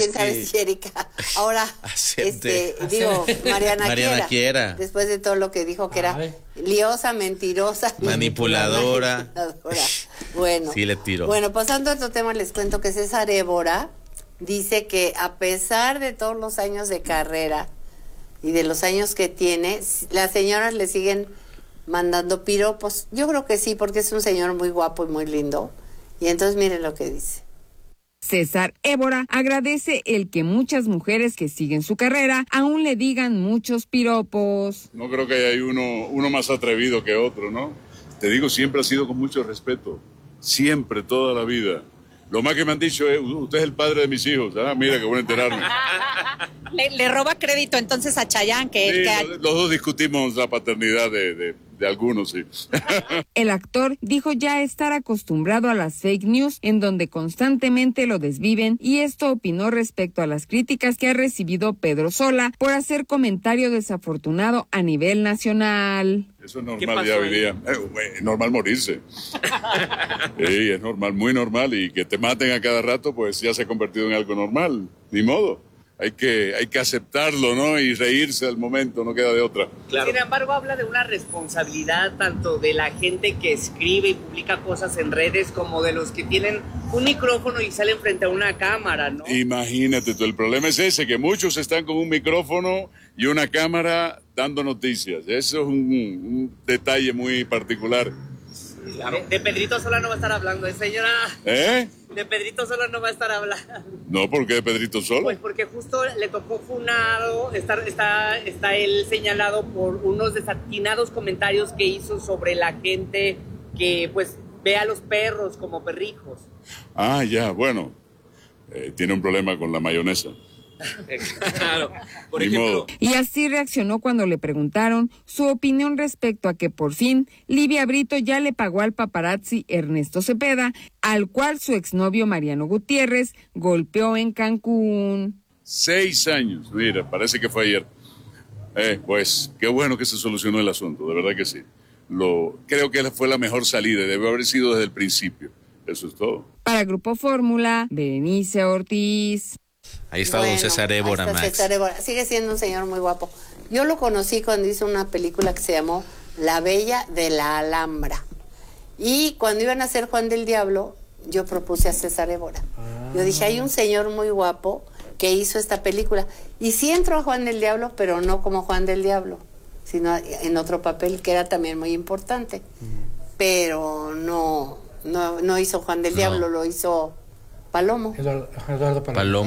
quién sabe si Erika ahora, Mariana Quiera, después de todo lo que dijo que era liosa, mentirosa, manipuladora. Bueno, sí le tiró. Bueno, pasando a otro tema, les cuento que César Évora dice que a pesar de todos los años de carrera y de los años que tiene, las señoras le siguen mandando piropos. Yo creo que sí, porque es un señor muy guapo y muy lindo. Y entonces miren lo que dice. César Évora agradece el que muchas mujeres que siguen su carrera aún le digan muchos piropos. No creo que haya uno más atrevido que otro, ¿no? Te digo, siempre ha sido con mucho respeto. Siempre, toda la vida. Lo más que me han dicho es, usted es el padre de mis hijos. Ah, mira, qué bueno enterarme. Le roba crédito entonces a Chayanne. Los dos discutimos la paternidad de algunos, sí. El actor dijo ya estar acostumbrado a las fake news en donde constantemente lo desviven, y esto opinó respecto a las críticas que ha recibido Pedro Sola por hacer comentario desafortunado a nivel nacional. Eso es normal ya hoy día. Es normal morirse. Sí, es normal, muy normal, y que te maten a cada rato pues ya se ha convertido en algo normal, ni modo. Hay que aceptarlo, ¿no? Y reírse al momento, no queda de otra. Claro. Sin embargo, habla de una responsabilidad tanto de la gente que escribe y publica cosas en redes como de los que tienen un micrófono y salen frente a una cámara, ¿no? Imagínate tú, el problema es ese, que muchos están con un micrófono y una cámara dando noticias. Eso es un detalle muy particular. Claro. De Pedrito Sola no va a estar hablando, señora. ¿Eh? De Pedrito Sola no va a estar hablando. No, ¿por qué de Pedrito Sola? Pues porque justo le tocó funado, está él señalado por unos desatinados comentarios que hizo sobre la gente que pues ve a los perros como perrijos. Ah, ya, bueno, tiene un problema con la mayonesa. Claro, por ejemplo. Y así reaccionó cuando le preguntaron su opinión respecto a que por fin Livia Brito ya le pagó al paparazzi Ernesto Cepeda, al cual su exnovio Mariano Gutiérrez golpeó en Cancún. 6 años, mira, parece que fue ayer. Pues qué bueno que se solucionó el asunto, de verdad que sí. Creo que fue la mejor salida, debe haber sido desde el principio. Eso es todo. Para Grupo Fórmula, Berenice Ortiz. Ahí está don César Évora, Max. César Évora sigue siendo un señor muy guapo. Yo lo conocí cuando hizo una película que se llamó La Bella de la Alhambra. Y cuando iban a hacer Juan del Diablo, yo propuse a César Évora. Yo dije, hay un señor muy guapo que hizo esta película. Y sí entró a Juan del Diablo, pero no como Juan del Diablo, sino en otro papel que era también muy importante. Pero no hizo Juan del Diablo, lo hizo Palomo. Eduardo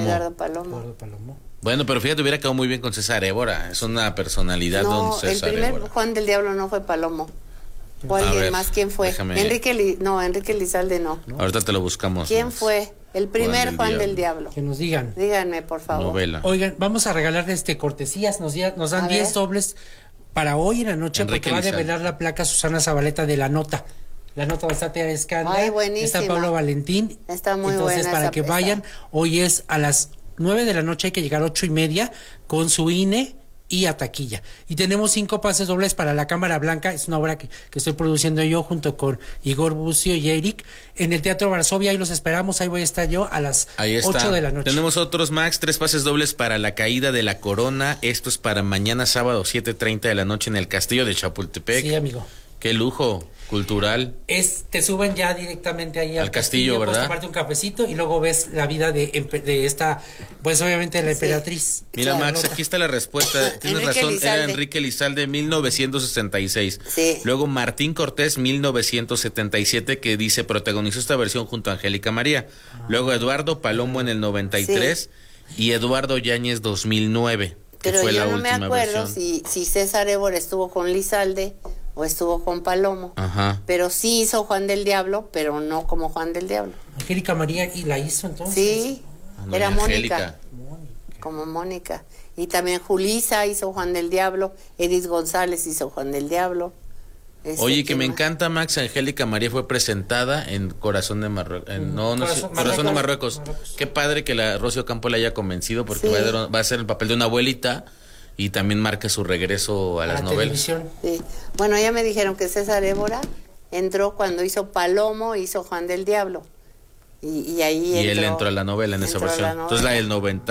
Palomo. Bueno, pero fíjate, hubiera quedado muy bien con César Évora. Es una personalidad, don César Évora. El primer Juan del Diablo no fue Palomo. ¿O alguien más? ¿Quién fue? Enrique Elizalde no. Ahorita te lo buscamos. ¿Quién fue el primer Juan del Diablo? Que nos digan. Díganme, por favor. Novela. Oigan, vamos a regalar cortesías. Nos dan 10 dobles para hoy en la noche, porque va a develar la placa Susana Zabaleta de La Nota. La Nota va a estar Tea Escanda. Ay, buenísima. Está Pablo Valentín. Está muy buena. Entonces, para que vayan, hoy es a las 9 de la noche, hay que llegar 8:30 con su INE y a taquilla. Y tenemos 5 pases dobles para La Cámara Blanca. Es una obra que estoy produciendo yo junto con Igor Bucio y Eric en el Teatro Varsovia. Ahí los esperamos, ahí voy a estar yo a las 8 de la noche. Tenemos otros, Max, 3 pases dobles para La Caída de la Corona. Esto es para mañana sábado 7:30 de la noche en el Castillo de Chapultepec. Sí, amigo. Qué lujo cultural. Te suben ya directamente ahí al castillo, ¿verdad? Puedes tomarte un cafecito y luego ves la vida de esta, pues obviamente la emperatriz. Mira, claro, Max, aquí está la respuesta. Tienes razón, era Enrique Elizalde, 1966. Sí. Luego Martín Cortés, 1977, que dice protagonizó esta versión junto a Angélica María. Luego Eduardo Palomo en el 93 y Eduardo Yáñez 2009. Pero que fue yo la no me última acuerdo versión. si César Évora estuvo con Lizalde o estuvo con Palomo. Ajá. Pero sí hizo Juan del Diablo, pero no como Juan del Diablo. Angélica María, ¿y la hizo entonces? Sí, era Angélica. Mónica. Como Mónica. Y también Julisa hizo Juan del Diablo, Edith González hizo Juan del Diablo. Oye, que me encanta, Max, Angélica María fue presentada en Corazón de Marruecos. Corazón de Marruecos. Qué padre que la Rocío Campo la haya convencido, porque va a hacer el papel de una abuelita y también marca su regreso a las novelas. Sí. Bueno, ya me dijeron que César Évora entró cuando hizo Palomo, hizo Juan del Diablo. Y ahí él entró a la novela en esa versión. Entonces la del 90.